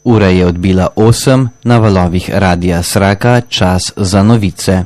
Ura je odbila 8, na valovih Radia Sraka, čas za novice.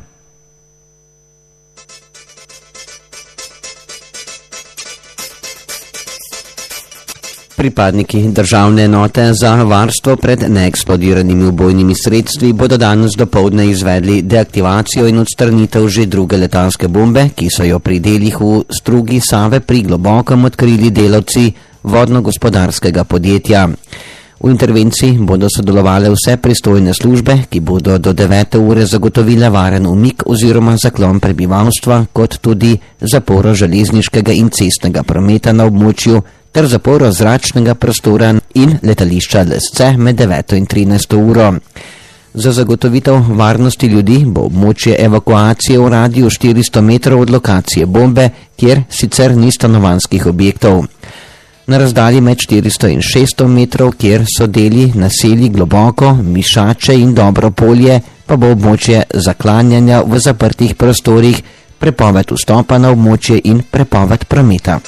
Pripadniki državne enote za varstvo pred neeksplodiranimi ubojnimi sredstvi bodo danes dopoldne izvedli deaktivacijo in odstranitev že druge letalske bombe, ki so jo pri delih v strugi Save pri Globokem odkrili delavci vodno-gospodarskega podjetja. V intervenciji bodo sodelovale vse pristojne službe, ki bodo do 9. ure zagotovile varen umik oziroma zaklon prebivalstva, kot tudi zaporo železniškega in cestnega prometa na območju ter zaporo zračnega prostora in letališča Lesce med 9. in 13. uro. Za zagotovitev varnosti ljudi bo območje evakuacije v radiju 400 metrov od lokacije bombe, kjer sicer ni stanovanjskih objektov. Na razdalji med 400 in 600 metrov, kjer so deli naselji Globoko, Mišače in Dobro polje, pa bo območje zaklanjanja v zaprtih prostorih, prepoved vstopa na območje in prepoved prometa.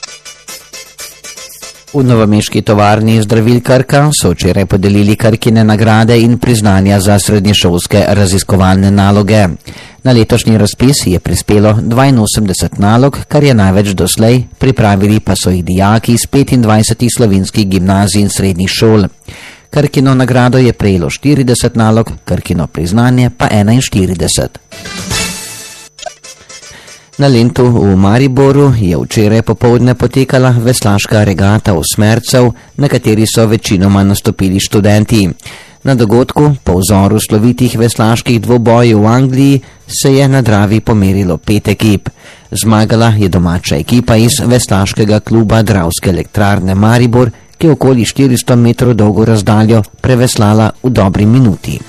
V novomeški tovarni zdravil Krka so včeraj podelili Krkine nagrade in priznanja za srednješolske raziskovalne naloge. Na letošnji razpis je prispelo 82 nalog, kar je največ doslej, pripravili pa so jih dijaki iz 25 slovenskih gimnazij in srednjih šol. Krkino nagrado je prejelo 40 nalog, Krkino priznanje pa 41. Na Lentu v Mariboru je včeraj popoldne potekala veslaška regata osmercev, na kateri so večinoma nastopili študenti. Na dogodku, po vzoru slovitih veslaških dvobojev v Angliji, se je na Dravi pomerilo 5 ekip. Zmagala je domača ekipa iz veslaškega kluba Dravske elektrarne Maribor, ki je okoli 400 metrov dolgo razdaljo preveslala v dobri minuti.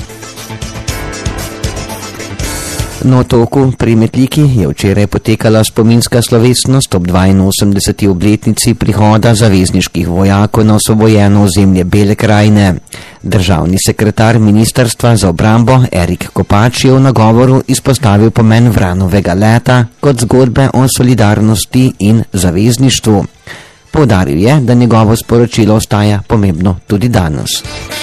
Na Otoku pri Metliki je včeraj potekala spominska slovesnost ob 82. obletnici prihoda zavezniških vojakov na osvobojeno ozemlje Bele krajine. Državni sekretar Ministrstva za obrambo Erik Kopač je v nagovoru izpostavil pomen Vranovega leta kot zgodbe o solidarnosti in zavezništvu. Poudaril je, da njegovo sporočilo ostaja pomembno tudi danes.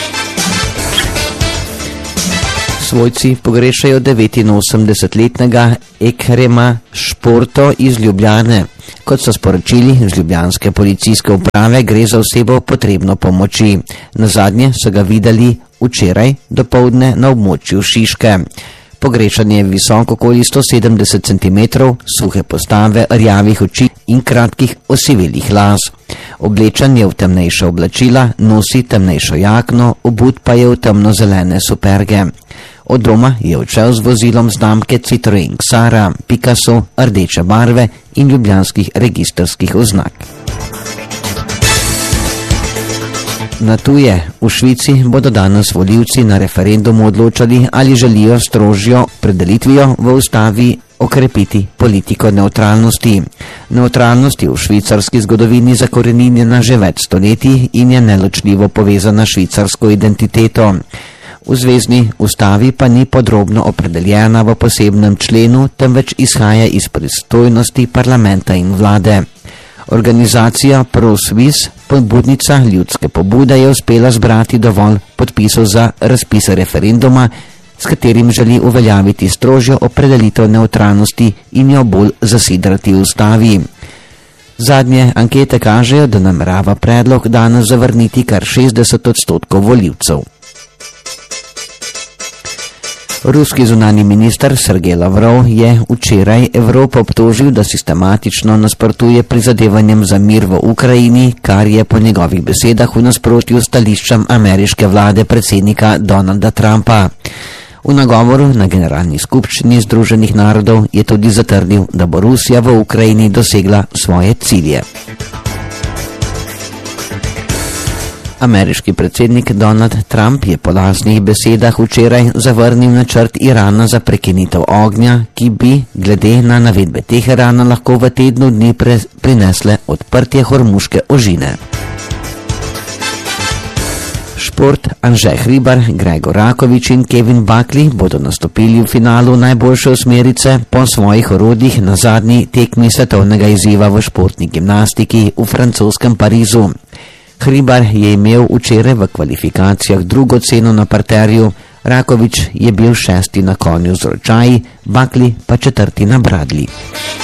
Svojci pogrešajo 89-letnega Ekrema Športo iz Ljubljane. Kot so sporočili z ljubljanske policijske uprave, gre za osebo potrebno pomoči. Nazadnje so ga videli včeraj dopoldne na območju Šiške. Pogrešan je visok okoli 170 cm, suhe postave, rjavih oči in kratkih osivelih las. Oblečen je v temnejša oblačila, nosi temnejšo jakno, obut pa je v temnozelene superge. Od doma je odšel z vozilom znamke Citroen Xara, Picasso, rdeče barve in ljubljanskih registrskih oznak. Na tuje, v Švici bodo danes volivci na referendumu odločali, ali želijo strožjo predelitvijo v ustavi okrepiti politiko nevtralnosti. Nevtralnost je v švicarski zgodovini zakoreninjena že več stoletij in je neločljivo povezana s švicarsko identiteto. V zvezni ustavi pa ni podrobno opredeljena v posebnem členu, temveč izhaja iz pristojnosti parlamenta in vlade. Organizacija ProSwiss, pobudnica ljudske pobude, je uspela zbrati dovolj podpisov za razpis referenduma, s katerim želi uveljaviti strožjo opredelitev nevtralnosti in jo bolj zasidrati v ustavi. Zadnje ankete kažejo, da namerava predlog danes zavrniti kar 60% volivcev. Ruski zunanji minister Sergej Lavrov je včeraj Evropo obtožil, da sistematično nasprotuje prizadevanjem za mir v Ukrajini, kar je po njegovih besedah v nasprotju s stališčem ameriške vlade predsednika Donalda Trumpa. V nagovoru na generalni skupščini Združenih narodov je tudi zatrdil, da bo Rusija v Ukrajini dosegla svoje cilje. Ameriški predsednik Donald Trump je po lastnih besedah včeraj zavrnil načrt Irana za prekinitev ognja, ki bi, glede na navedbe Teherana, lahko v tednu dni prinesle odprtje Hormuške ožine. Šport. Anže Hribar, Gregor Rakovič in Kevin Buckley bodo nastopili v finalu najboljše osmerice po svojih orodjih na zadnji tekmi svetovnega izziva v športni gimnastiki v francoskem Parizu. Hribar je imel včeraj v kvalifikacijah drugo ceno na parterju, Rakovič je bil 6. na konju z ročaji, Bakli pa 4. na bradlji.